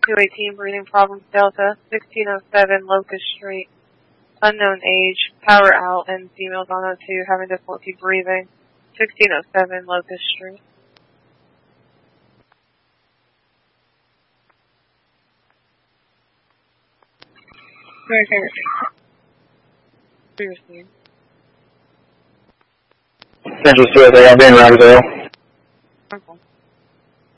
218, breathing problems, Delta, 1607 Locust Street. Unknown age, power out, and females on O2 having difficulty breathing, 1607 Locust Street. Be received. Central 203, I'm being Rockdale. Okay.